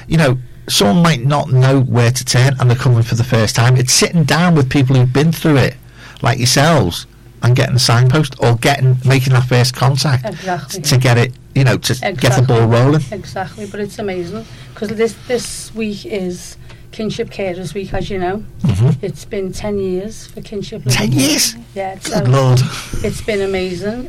you know, someone might not know where to turn and they're coming for the first time. It's sitting down with people who've been through it, like yourselves, and getting a signpost or making that first contact to get it, you know, to get the ball rolling. Exactly, but it's amazing because this week is Kinship Carers Week, as you know. It's been 10 years for Kinship. 10 years? Yeah. Good Lord. It's been amazing.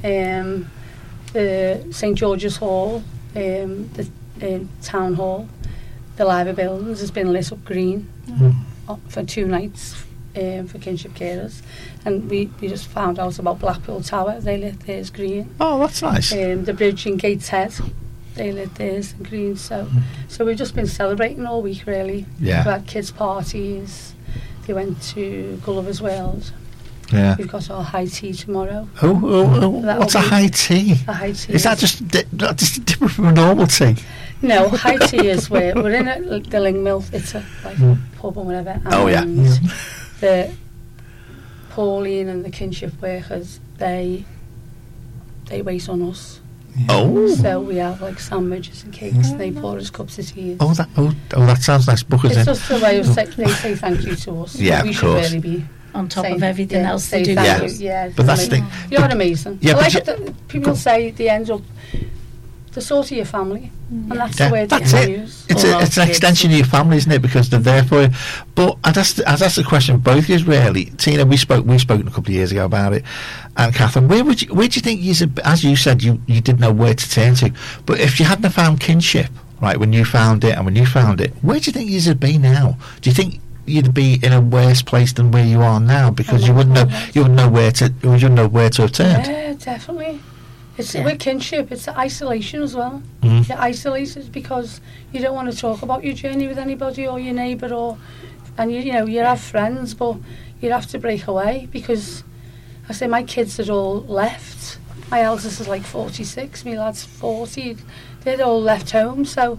The St George's Hall, the Town Hall, the library buildings has been lit up green for 2 nights for Kinship Carers. And we just found out about Blackpool Tower, they lit theirs green. Oh, that's nice. The bridge in Gateshead, they lit theirs green. So we've just been celebrating all week, really. Yeah. We had kids' parties. They went to Gulliver's World. Yeah. We've got our high tea tomorrow. What's a high tea? A high tea. Is that just different from a normal tea? No, high tea is where we're in the Ling Mill. It's a pub or whatever. And the Pauline and the Kinship workers, they wait on us. Oh. So we have like sandwiches and cakes, and they pour us cups of tea. That sounds nice. Book us in. It's just a way of they say thank you to us. Yeah, we of should course. really be on top of everything else they do. Yeah, but that's the thing. You're amazing. Yeah, I like that people say they end up the sort of your family, and that's the word that's they it. use. It's an extension of your family, isn't it? Because they're there for you. But I'd ask the question of both of you, really. Tina, we've spoken a couple of years ago about it, and Catherine, where do you think as you said, you didn't know where to turn to, but if you hadn't found Kinship, right, when you found it, where do you think you'd be now? Do you think you'd be in a worse place than where you are now because you wouldn't know where to have turned? Yeah, definitely. It's with Kinship, it's the isolation as well. You're isolated because you don't want to talk about your journey with anybody or your neighbour, and you have friends, but you have to break away because I say my kids had all left. My eldest is like 46, my lad's 40. They'd all left home, so,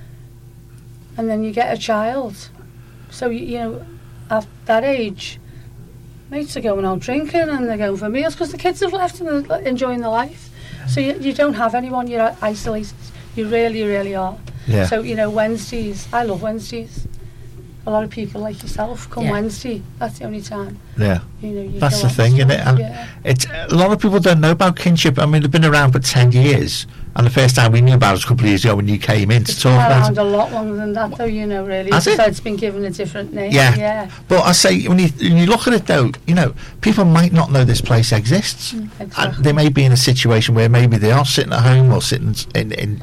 and then you get a child. So, at that age, mates are going out drinking and they're going for meals because the kids have left and they're enjoying their life. So you don't have anyone, you're isolated. You really, really are. Yeah. So, Wednesdays, I love Wednesdays. A lot of people like yourself come Wednesday, that's the only time. Yeah. You that's the thing, isn't it? And it's a lot of people don't know about Kinship. I mean, they've been around for 10 years. And the first time we knew about it was a couple of years ago when you came in to talk about it. It's been around a lot longer than that, though, really. Has it? So it's been given a different name. Yeah. But I say, when you look at it, though, people might not know this place exists. Exactly. And they may be in a situation where maybe they are sitting at home or sitting in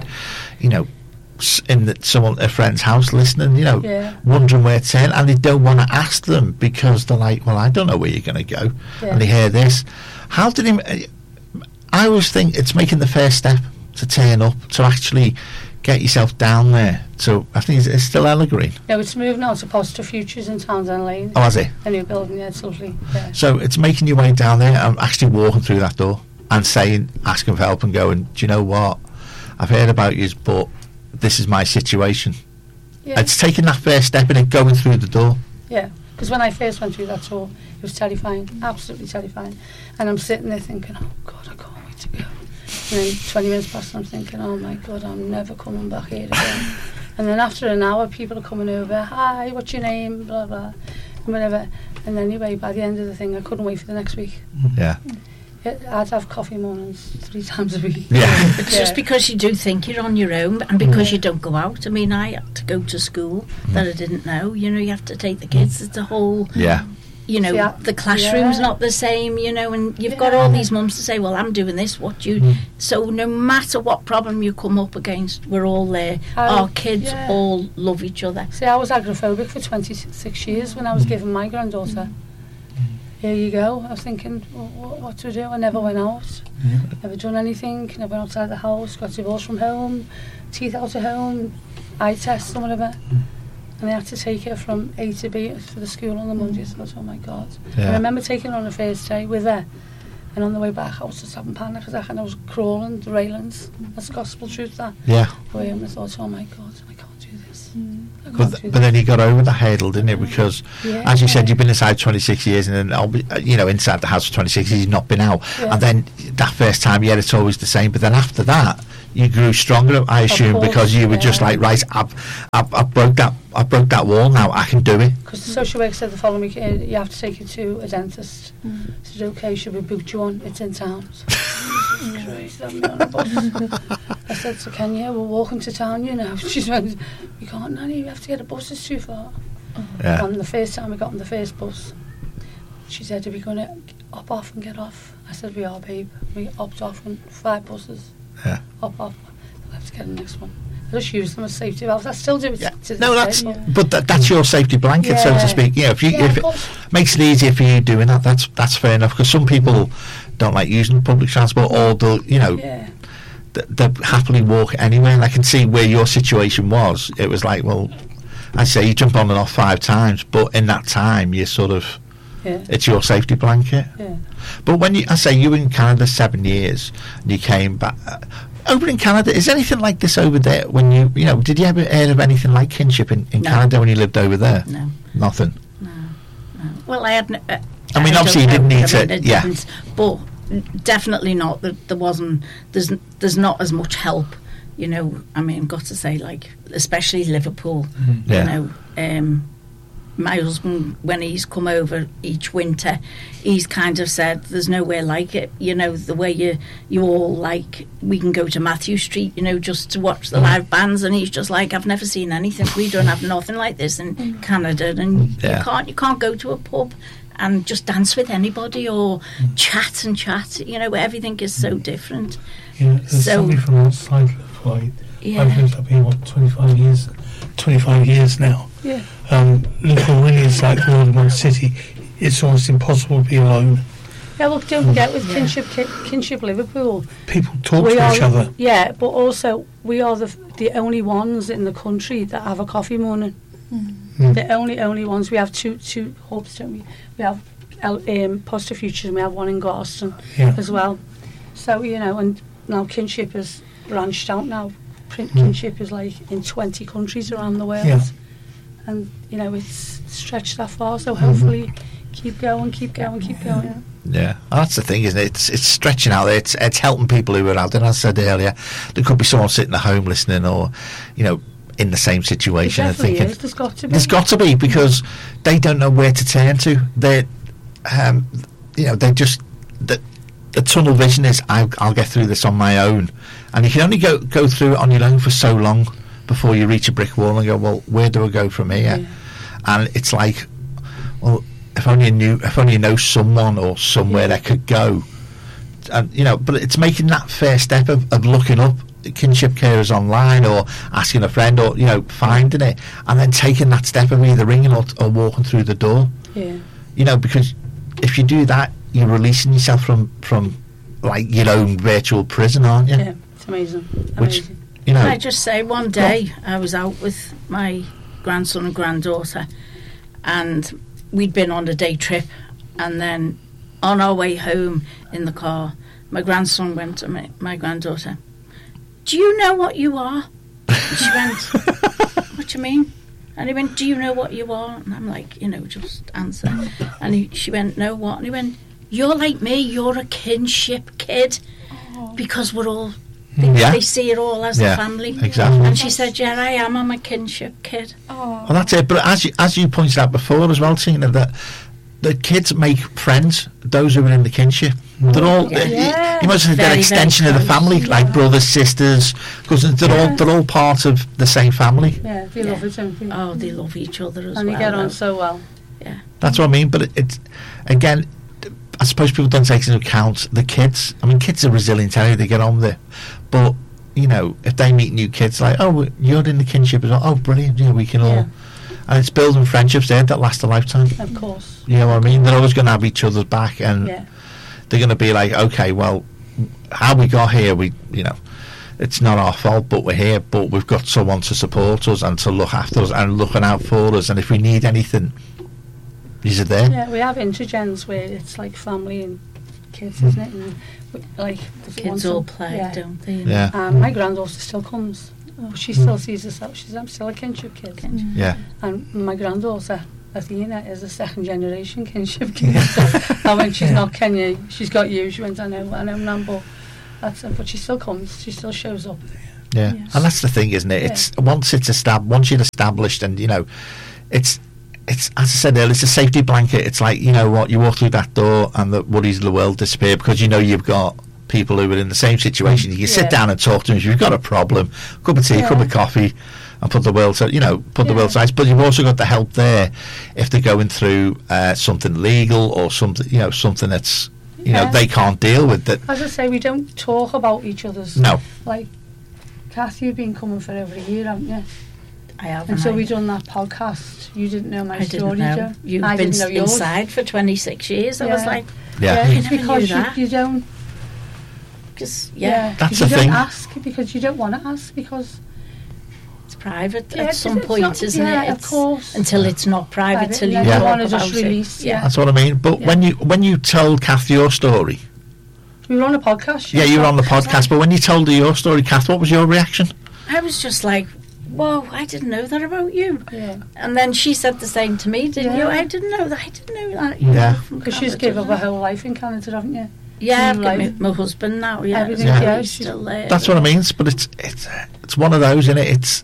a friend's house listening, wondering where to turn, and they don't want to ask them because they're like, well, I don't know where you're going to go. Yeah. And they hear this. I always think it's making the first step to turn up, to actually get yourself down there. So I think it's still Evergreen. No, it's moved now to Positive Futures in Townsend Lane. Oh, has it? A new building, it's lovely. Yeah. So it's making your way down there and actually walking through that door and asking for help and going, do you know what? I've heard about you, but this is my situation. Yeah. It's taking that first step and going through the door. Yeah, because when I first went through that door, it was terrifying, absolutely terrifying. And I'm sitting there thinking, oh God, I can't wait to go. And then 20 minutes past, I'm thinking, oh my God, I'm never coming back here again. And then after an hour, people are coming over, hi, what's your name, blah, blah, and whatever. And anyway, by the end of the thing, I couldn't wait for the next week. Yeah. I'd have coffee mornings 3 times a week. Yeah. It's just because you do think you're on your own and because you don't go out. I mean, I had to go to school that I didn't know. You have to take the kids. It's a whole... Yeah. The classroom's not the same, and you've got all these mums to say, well, I'm doing this, what do you... So no matter what problem you come up against, we're all there. Our kids all love each other. See, I was agoraphobic for 26 years when I was given my granddaughter. Here you go. I was thinking, what to do? I never went out. Never done anything. Never went outside the house. Got divorced from home. Teeth out of home. Eye tests or whatever. And I had to take her from A to B for the school on the Monday. So I thought, oh my God. Yeah. And I remember taking her on the first day with her. And on the way back, I was just having panic attack and I was crawling the railings. That's gospel truth, that. Yeah. And I thought, oh my God, I can't do this. But then you got over the hurdle, didn't it? Because, as you said, you've been inside 26 years, and then inside the house for 26 years, you've not been out. Yeah. And then that first time, it's always the same. But then after that, you grew stronger, I assume, course, because you were just like, right, I broke that wall, now I can do it. Because the social worker said the following week, you have to take it to a dentist. I said, okay, should we book you one? It's in town. Christ, I'm on a bus. I said to Kenya, we're walking to town, you know. She went, we can't, Nanny, we have to get a bus, it's too far. Yeah. And the first time we got on the first bus, she said, are we going to hop off and get off? I said, we are, babe. We hopped off on 5 buses. Yeah. Hop off. I'll have to get the next one. I just use them as safety valves. I still do it to that's day. but that's your safety blanket, so to speak. You know, if it makes it easier for you doing that, that's fair enough. Because some people don't like using public transport, or they'll, you know, they'll happily walk anywhere. And I can see where your situation was. It was like, well, I say you jump on and off 5 times, but in that time you sort of, it's your safety blanket. Yeah. But when you were in Canada 7 years and you came back. Over in Canada, is anything like this over there? When you know, did you ever hear of anything like kinship in Canada when you lived over there? No. Nothing? No. Well, I had... I mean, obviously you didn't need to... But definitely not. There wasn't... There's not as much help, you know. I mean, I've got to say, like, especially Liverpool, you know... my husband, when he's come over each winter, he's kind of said there's nowhere like it, you know, the way you all like, we can go to Matthew Street, you know, just to watch the live bands, and he's just like, I've never seen anything, we don't have nothing like this in Canada, and you can't go to a pub and just dance with anybody or chat, you know, everything is so different. Yeah, there's somebody from outside Liverpool. I've lived up here, 25 years now. Yeah. Liverpool really is like more than one city. It's almost impossible to be alone. Yeah, look, don't forget with Kinship Liverpool, people talk to each other. Yeah, but also we are the only ones in the country that have a coffee morning. The only ones. We have two hubs, don't we? We have Positive Futures, and we have one in Garston as well. So, you know, and now Kinship has branched out now. Kinship is like in 20 countries around the world. Yeah. And, you know, it's stretched that far, so hopefully keep going. Yeah, that's the thing, isn't it? It's stretching out there. It's helping people who are out there. As I said earlier, there could be someone sitting at home listening, or, you know, in the same situation and thinking, there's got to be, because they don't know where to turn to. They, you know, they just the tunnel vision is, I'll get through this on my own, and you can only go through it on your own for so long before you reach a brick wall and go, well, where do I go from here? Yeah. And it's like, well, if only you know someone or somewhere that could go, and you know. But it's making that first step of looking up kinship carers online, or asking a friend, or, you know, finding it, and then taking that step of either ringing or walking through the door. Yeah. You know, because if you do that, you're releasing yourself from like your own virtual prison, aren't you? Yeah, it's amazing. Which, you know, can I just say, one day I was out with my grandson and granddaughter, and we'd been on a day trip, and then on our way home in the car, my grandson went to my granddaughter, do you know what you are? And she went, what do you mean? And he went, do you know what you are? And I'm like, you know, just answer. And she went, no, what? And he went, you're like me, you're a kinship kid. Because we're all, they see it all as a family. Exactly. And she said, yeah, I am, I'm a kinship kid. Well, that's it. But as you pointed out before as well, Tina, that the kids make friends, those who are in the kinship. They're all, you must have an extension of the family, like brothers, sisters, cousins. They're all part of the same family. Yeah, they love it, don't they? Oh, they love each other as well. And they get on so well. Yeah. That's what I mean. But it's, again, I suppose people don't take into account the kids. I mean, kids are resilient anyway, they get on with it. But, you know, if they meet new kids, like, oh, you're in the kinship as well. Oh, brilliant. Yeah, we can all. And it's building friendships there that last a lifetime. Of course. You know what I mean? They're always going to have each other's back, and they're going to be like, okay, well, how we got here, you know, it's not our fault, but we're here, but we've got someone to support us and to look after us and looking out for us, and if we need anything, these are there. Yeah, we have intergens where it's like family and kids, isn't it? And like the kids all play, don't they? Yeah. My granddaughter still comes. Oh, she still sees herself. I'm still a kinship kid. Yeah. And my granddaughter, Athena, is a second generation kinship kid. And when she's not Kenya, she's got you. She went, I know, Nambo. That's it. But she still comes. She still shows up. Yeah, yes. And that's the thing, isn't it? It's once you're established, and it's as I said earlier, it's a safety blanket. It's like, you know what, you walk through that door and the worries of the world disappear, because you know you've got people who are in the same situation. You can sit down and talk to them if you've got a problem, cup of tea, cup of coffee, and put the world to the world aside. But you've also got the help there if they're going through something legal or something, something that's they can't deal with. That, as I say, we don't talk about each other's. No. Like, Kathy, you've been coming for over a year, haven't you? I have. Until we done that podcast, you didn't know my story, Jo. You've been inside for 26 years. I was like, it's because you don't. Because that's the thing. You don't ask because you don't want to ask, because it's private at some point, isn't it? Of course. Until it's not private, till you talk want to about just release. Yeah, that's what I mean. But when you told Kath your story, we were on a podcast. Yeah, you were on the podcast. But when you told her your story, Kath, what was your reaction? I was just like, whoa, I didn't know that about you. Yeah. And then she said the same to me, didn't you? I didn't know that. Yeah. Because she's given up her whole life in Canada, haven't you? Yeah, I've got my husband now. Yeah, he's still there. That's what I mean. But it's one of those, isn't it?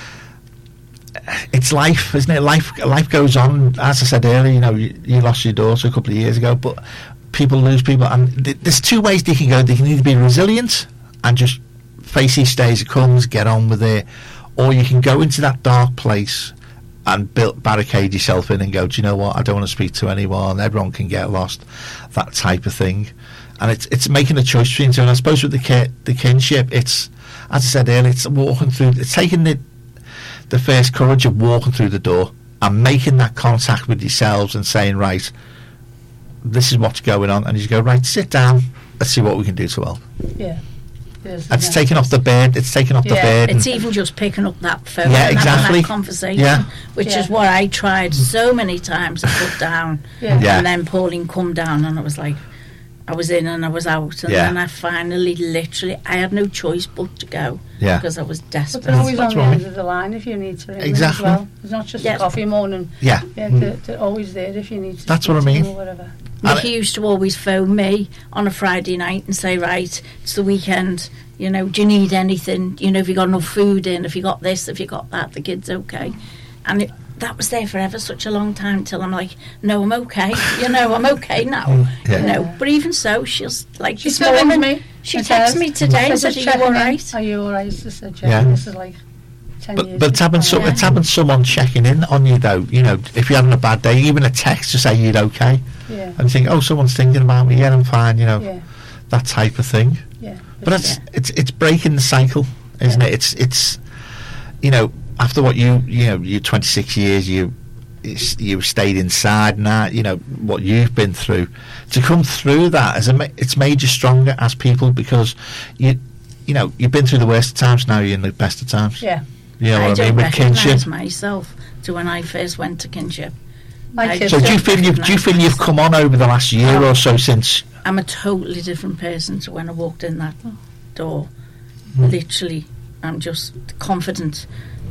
It's life, isn't it? Life goes on. As I said earlier, you lost your daughter a couple of years ago, but people lose people, and there's two ways they can go. They can either be resilient and just face each day as it comes, get on with it, or you can go into that dark place and barricade yourself in and go, do you know what, I don't want to speak to anyone, everyone can get lost, that type of thing. And it's making a choice between two. And I suppose with the kinship, it's, as I said earlier, it's walking through, it's taking the first courage of walking through the door and making that contact with yourselves and saying, right, this is what's going on, and you go, right, sit down, let's see what we can do to help. Yeah. It's taking off the bed. It's taking off the bed. It's even just picking up that phone and having that conversation, which is what I tried so many times to put down. And then Pauline come down, and it was like I was in and I was out, and then I finally, literally, I had no choice but to go because I was desperate. But they're always on the end of the line if you need to ring them as well. It's not just a coffee morning. They're always there if you need to. That's what I mean. Or whatever. Nicky used to always phone me on a Friday night and say, right, it's the weekend, do you need anything, have you got enough food in, have you got this, have you got that, the kid's okay. And that was there forever, such a long time, till I'm like, no, I'm okay, I'm okay now, But even so, she'll, like, she still rings me. She texted me today and said, are you alright? Are you alright? She said, this is like 10 years. But it's having someone checking in on you, though, if you're having a bad day, even a text to say you're okay. Yeah. And think, oh, someone's thinking about me. Yeah, I'm fine. That type of thing. Yeah. But it's breaking the cycle, isn't it? It's after what you 26 years you stayed inside, and that what you've been through, to come through that it's made you stronger as people, because you've been through the worst of times. Now you're in the best of times. Yeah. I don't recognise myself to when I first went to kinship. So do you feel you've come on over the last year or so since? I'm a totally different person to when I walked in that door. Literally, I'm just confident.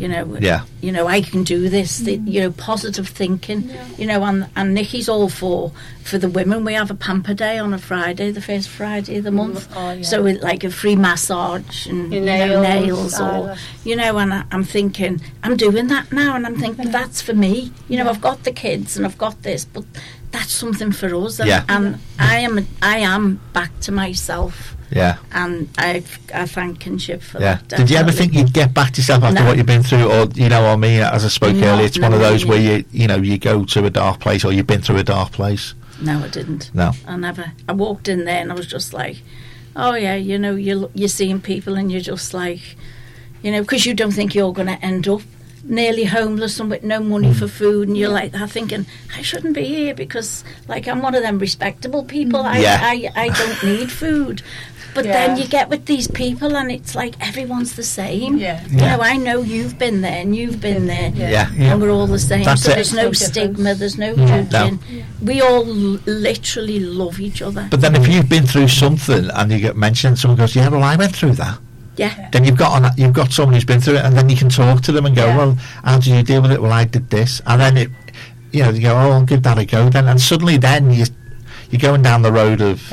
I can do this. Positive thinking. And Nicky's all for the women. We have a pamper day on a Friday, the first Friday of the month. So like a free massage and nails, or and I'm thinking I'm doing that now, and I'm thinking that's for me. I've got the kids and I've got this, but that's something for us. And I am back to myself. Yeah. And I thank kinship for that. Did you ever think you'd get back to yourself after what you've been through, or or me, as I spoke earlier, it's one of those where you go to a dark place, or you've been through a dark place? No, I didn't. No. I never. I walked in there and I was just like, oh yeah, you're seeing people and you're just like, because you don't think you're going to end up nearly homeless and with no money for food, and you're like thinking, I shouldn't be here because like I'm one of them respectable people. I don't need food. But then you get with these people and it's like everyone's the same. I know you've been there and you've been there. And we're all the same. That's so there's no stigma, there's no judging. We all literally love each other. But then if you've been through something and you get mentioned, someone goes, yeah, well, I went through that. Yeah. Then you've got someone who's been through it, and then you can talk to them and go, well, how did you deal with it? Well, I did this. And then you go, oh, I'll give that a go then. And suddenly then you're going down the road of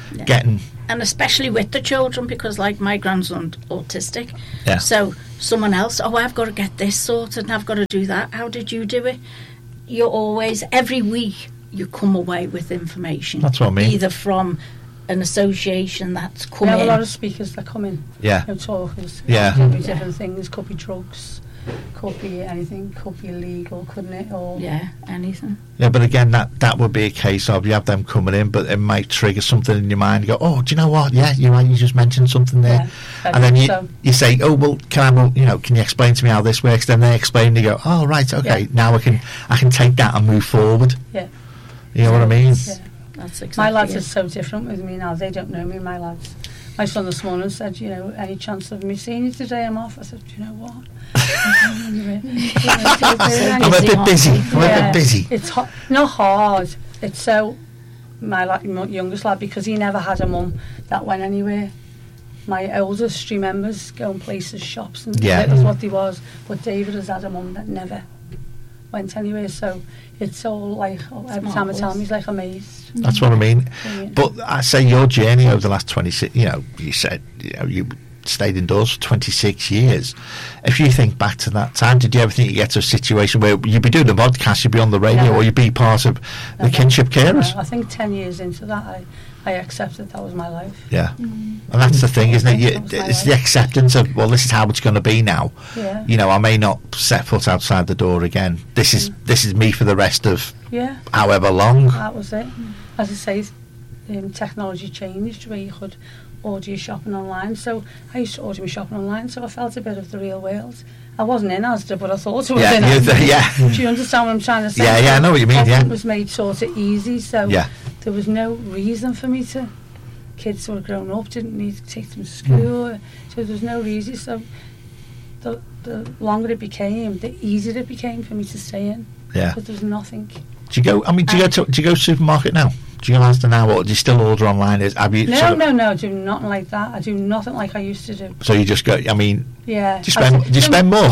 getting... And especially with the children, because like my grandson's autistic. Yeah. So someone else, I've got to get this sorted and I've got to do that. How did you do it? You're always, every week, you come away with information. That's what I mean. Either from an association that's come in. We have a lot of speakers that come in. Yeah. Talkers. Yeah. Could be different things. Could be drugs. Could be anything. Could be illegal, couldn't it? Or anything. Yeah, but again, that would be a case of you have them coming in, but it might trigger something in your mind. You go, oh, do you know what? Yeah, you're right. You just mentioned something there, and then you say, oh, well, can you explain to me how this works? Then they explain. And you go, oh, right, okay. Now I can take that and move forward. Yeah. You know what I mean? Yeah. That's exactly my lads are so different with me now. They don't know me, my lads. My son this morning said, any chance of me seeing you today? I'm off. I said, do you know what? I'm a bit busy. It's not hard. It's so my youngest lad, because he never had a mum that went anywhere. My oldest remembers going places, shops, and that's what he was. But David has had a mum that never went anywhere. So it's all like every time I tell him, he's like amazed. That's what I mean. Brilliant. But I say your journey over the last 26, you said you stayed indoors for 26 years. If you think back to that time, did you ever think you get to a situation where you'd be doing a podcast, you'd be on the radio, or you'd be part of the kinship carers? I think 10 years into that, I accepted that was my life. Yeah. And that's the thing, isn't it? It's the acceptance of, well, this is how it's going to be now. Yeah. I may not set foot outside the door again. This is me for the rest of however long. That was it. As I say, technology changed where you could order your shopping online. So I used to order my shopping online, so I felt a bit of the real world. I wasn't in Asda, but I thought I was in Asda. Do you understand what I'm trying to say? Yeah, I know what you mean. It was made sort of easy, so there was no reason for me to. Kids who were grown up didn't need to take them to school, so there was no reason. So the longer it became, the easier it became for me to stay in. Yeah. But there's nothing. Do you go? I mean, do you go to the supermarket now? Do you go to Asda now, or do you still order online? No, I do nothing like that. I do nothing like I used to do. So you just go? I mean, do you spend more?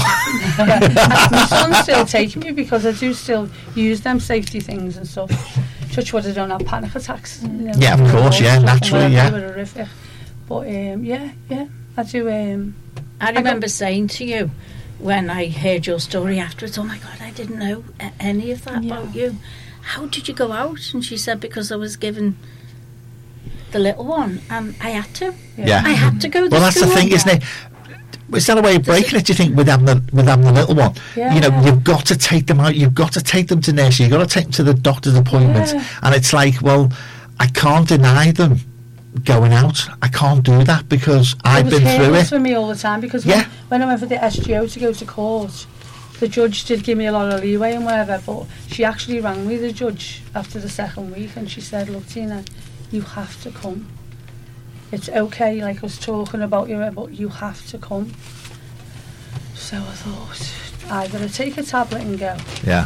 My son's still taking me because I do still use them safety things and stuff. Touch wood, I don't have panic attacks. Yeah, of course, naturally, They were horrific. But I do. I remember saying to you when I heard your story afterwards, oh my God, I didn't know any of that about you. How did you go out? And she said, because I was given the little one, and I had to. Yeah. I had to go to Well, that's the thing, isn't it? Is that a way of breaking it, do you think, with having the little one? Yeah. You've got to take them out, you've got to take them to nursery, you've got to take them to the doctor's appointments, and it's like, well, I can't deny them going out. I can't do that because I've been through it. It was for me all the time, because when I went for the SGO to go to court, the judge did give me a lot of leeway and whatever, but she actually rang me, the judge, after the second week, and she said, look, Tina, you have to come. It's okay, like I was talking about you, but you have to come. So I thought, either I take a tablet and go,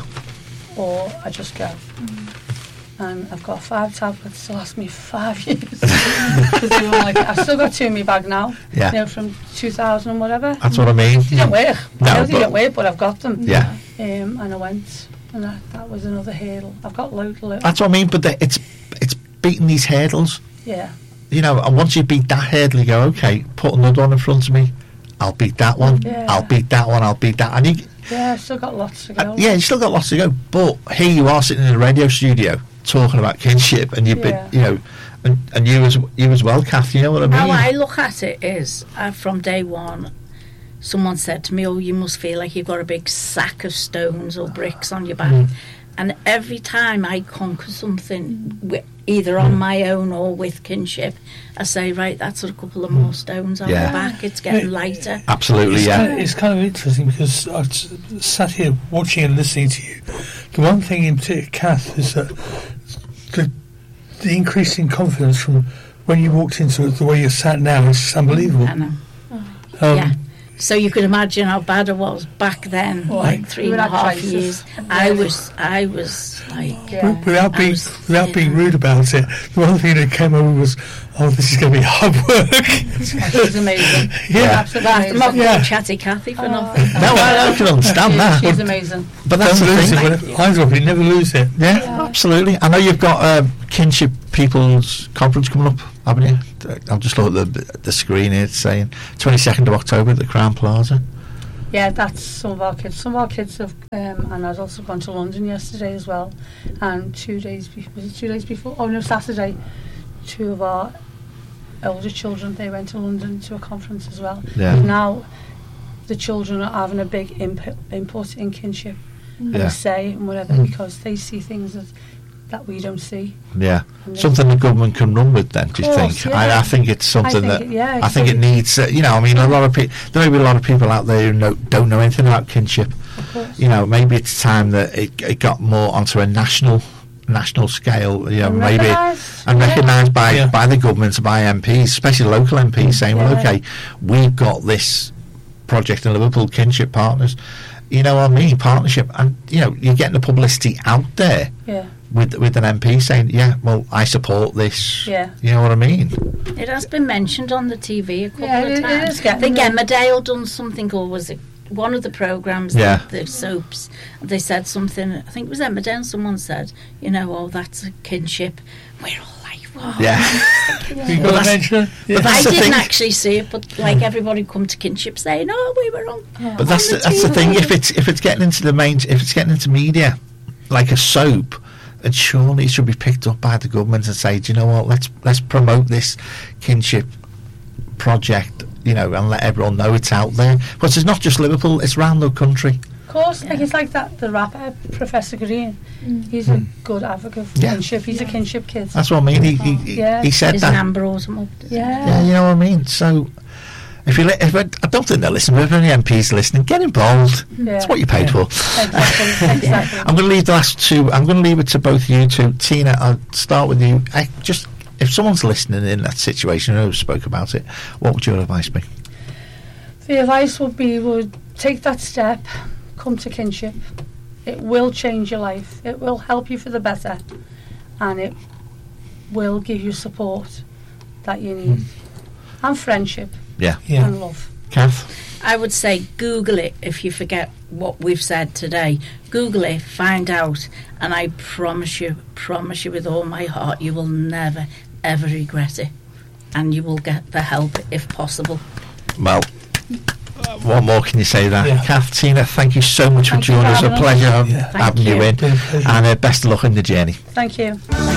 or I just go. And I've got 5 tablets to last me 5 years. Because they were like, I've still got 2 in my bag now. Yeah. From 2000 and whatever. That's what I mean. They don't work. No, I know they don't work, but I've got them. Yeah. And I went, and that was another hurdle. I've got loads. That's what I mean, but it's beating these hurdles. Yeah. And once you beat that hurdle, you go, okay, put another one in front of me. I'll beat that one. Yeah. I'll beat that one. I'll beat that. And I've still got lots to go. You still got lots to go. But here you are sitting in a radio studio talking about kinship, and you've been, and you as well, Kath. You know what I mean? How I look at it is, from day one, someone said to me, "Oh, you must feel like you've got a big sack of stones or bricks on your back." And every time I conquer something, either on my own or with kinship, I say, right, that's a couple of more stones on my back. It's getting lighter. Absolutely, It's kind of interesting because I've sat here watching and listening to you. The one thing in particular, Kath, is that the increase in confidence from when you walked into it, the way you're sat now, is just unbelievable. I know. So you could imagine how bad it was back then, like 3.5 years. I was like... Without being rude about it, the one thing that came over was, oh, this is going to be hard work. She's amazing. Absolutely. I'm not going to chatty Kathy for nothing. No, I can understand that. She's amazing. But that's the thing. I drop it, never lose it. Yeah, absolutely. I know you've got Kinship People's Conference coming up haven't you? I'll just look at the screen here. It's saying 22nd of October at the Crowne Plaza. Yeah, that's some of our kids. Some of our kids have, and adults have gone to London yesterday as well. And 2 days before? Oh no, Saturday. 2 of our older children, they went to London to a conference as well. Yeah. And now the children are having a big input in kinship and a say and whatever, because they see things that we don't see. Yeah, something the government can run with. Then, do you think? Yeah. I think it's something I think it needs. You know, I mean, a lot of people. There may be a lot of people out there who don't know anything about kinship. Of course. You know, maybe it's time that it got more onto a national scale. You know, and maybe recognised by the government, by MPs, especially local MPs, saying, "Well, okay, we've got this project in Liverpool, Kinship Partners." You know what I mean? Partnership, and you know, you're getting the publicity out there. Yeah. With an MP saying, yeah, well, I support this. Yeah. You know what I mean? It has been mentioned on the TV a couple of times. It is I think Emmerdale done something, or was it one of the programmes, the soaps? They said something, I think it was Emmerdale, someone said, you know, oh, that's a kinship. We're all like, whoa. Yeah. I didn't actually see it, but like everybody come to kinship saying, oh, we were on. But that's the thing. If it's getting into if it's getting into media, like a soap, and surely it should be picked up by the government and say, do you know what, let's promote this kinship project, you know, and let everyone know it's out there. But it's not just Liverpool, it's around the country. Of course, like it's like that, the rapper, Professor Green. He's a good advocate for kinship. He's a kinship kid. That's what I mean. He said There's that. an Amber Autumn. Yeah, you know what I mean? So, if I don't think they're listening, but if any MPs are listening, get involved. That's what you paid for. Exactly. I'm going to leave the last two. I'm going to leave it to both you two. Tina, I'll start with you. If someone's listening in that situation who spoke about it, what would your advice be? The advice would be, take that step, come to kinship. It will change your life. It will help you for the better, and it will give you support that you need, and friendship. Yeah. And love. Kath? I would say Google it if you forget what we've said today. Google it, find out, and I promise you with all my heart, you will never, ever regret it. And you will get the help if possible. Well, what more can you say that? Yeah. Kath, Tina, thank you so much for joining us. A pleasure having you in. And best of luck in the journey. Thank you.